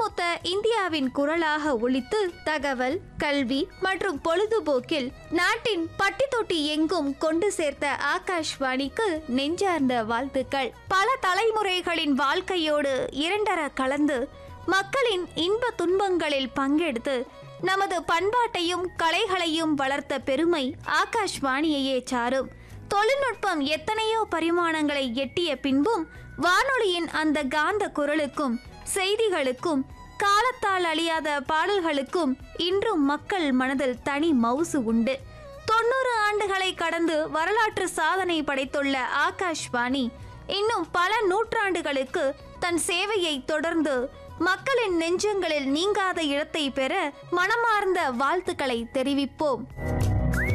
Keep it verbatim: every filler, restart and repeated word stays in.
ஒட்டுமொத்த இந்தியாவின் குரலாக ஒலித்து தகவல், கல்வி மற்றும் பொழுதுபோக்கில் நாட்டின் பட்டி தொட்டி எங்கும் கொண்டு சேர்த்த ஆகாஷ்வாணிக்கு நெஞ்சார்ந்த வாழ்த்துக்கள். பல தலைமுறைகளின் வாழ்க்கையோடு இரண்டர கலந்து மக்களின் இன்ப துன்பங்களில் பங்கெடுத்து நமது பண்பாட்டையும் கலைகளையும் வளர்த்த பெருமை ஆகாஷ்வாணியையே சாரும். தொழில்நுட்பம் எத்தனையோ பரிமாணங்களை எட்டிய பின்பும் வானொலியின் அந்த காந்த குரலுக்கும் செய்திகளுக்கும் காலத்தால் அழியாத பாடல்களுக்கும் இன்றும் மக்கள் மனதில் தனி மவுசு உண்டு. தொண்ணூறு ஆண்டுகளை கடந்து வரலாற்று சாதனை படைத்துள்ள ஆகாஷ்வாணி இன்னும் பல நூற்றாண்டுகளுக்கு தன் சேவையை தொடர்ந்து மக்களின் நெஞ்சங்களில் நீங்காத இடத்தை பெற மனமார்ந்த வாழ்த்துக்களை தெரிவிப்போம்.